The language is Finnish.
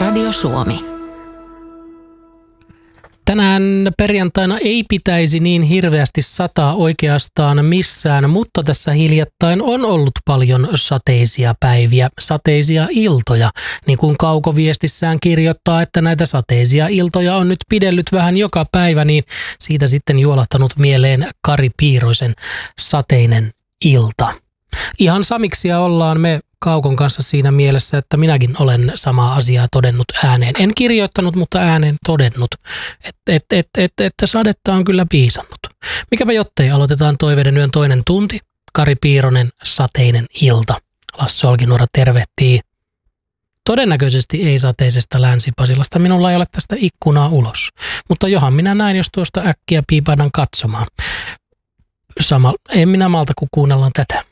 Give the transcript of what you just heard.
Radio Suomi. Tänään perjantaina ei pitäisi niin hirveästi sataa oikeastaan missään, mutta tässä hiljattain on ollut paljon sateisia päiviä, sateisia iltoja. Niin kuin Kauko-viestissään kirjoittaa, että näitä sateisia iltoja on nyt pidellyt vähän joka päivä, niin siitä sitten juolahtanut mieleen Kari Piiroisen Sateinen ilta. Ihan samiksia ollaan me Kaukon kanssa siinä mielessä, että minäkin olen samaa asiaa todennut ääneen. En kirjoittanut, mutta ääneen todennut, että sadetta on kyllä piisannut. Mikäpä jottei, aloitetaan Toiveiden yön toinen tunti. Kari Piironen, Sateinen ilta. Lasse Olkinuora tervehtii. Todennäköisesti ei sateisesta Länsi-Pasilasta. Minulla ei ole tästä ikkunaa ulos. Mutta johan minä näin, jos tuosta äkkiä piipaidan katsomaan. En minä malta, kun kuunnellaan tätä.